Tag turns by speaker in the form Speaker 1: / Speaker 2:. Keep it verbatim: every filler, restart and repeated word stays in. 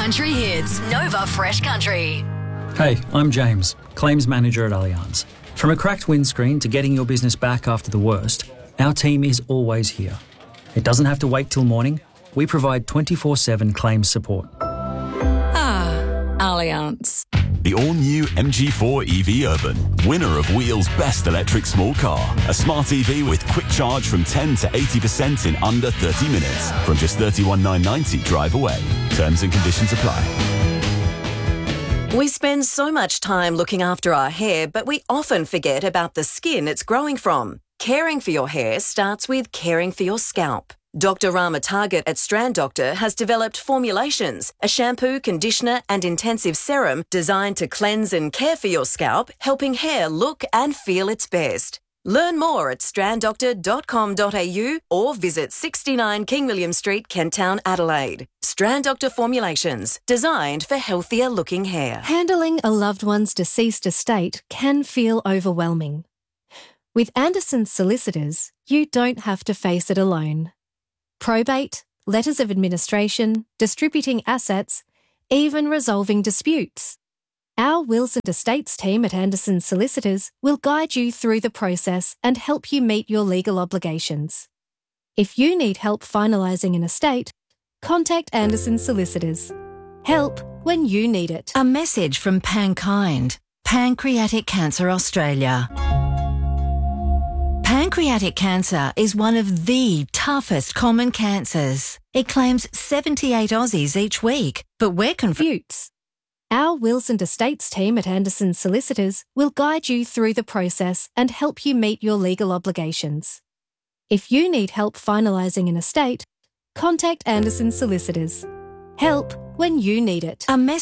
Speaker 1: Country Hits, Nova Fresh Country.
Speaker 2: Hey, I'm James, Claims Manager at Allianz. From a cracked windscreen to getting your business back after the worst, our team is always here. It doesn't have to wait till morning. We provide twenty-four seven claims support.
Speaker 1: Ah, Allianz.
Speaker 3: The all-new M G four E V Urban, winner of Wheel's Best Electric Small Car. A smart E V with quick charge from ten to eighty percent in under thirty minutes. From just thirty-one thousand nine hundred ninety drive away. Terms and conditions apply.
Speaker 4: We spend so much time looking after our hair, but we often forget about the skin it's growing from. Caring for your hair starts with caring for your scalp. Doctor Rama Target at Strand Doctor has developed formulations, a shampoo, conditioner and intensive serum designed to cleanse and care for your scalp, helping hair look and feel its best. Learn more at strand doctor dot com dot a u or visit sixty-nine King William Street, Kent Town, Adelaide. Strand Doctor formulations, designed for healthier looking hair.
Speaker 5: Handling a loved one's deceased estate can feel overwhelming. With Anderson's Solicitors, you don't have to face it alone. Probate, letters of administration, distributing assets, even resolving disputes. Our Wills and Estates team at Anderson's Solicitors will guide you through the process and help you meet your legal obligations. If you need help finalising an estate, contact Anderson's Solicitors. Help when you need it.
Speaker 6: A message from Pankind, Pancreatic Cancer Australia. Pancreatic cancer is one of the toughest common cancers. It claims seventy-eight Aussies each week, but we're confused.
Speaker 5: Our Wills and Estates team at Anderson's Solicitors will guide you through the process and help you meet your legal obligations. If you need help finalising an estate, contact Anderson's Solicitors. Help when you need it.
Speaker 6: A message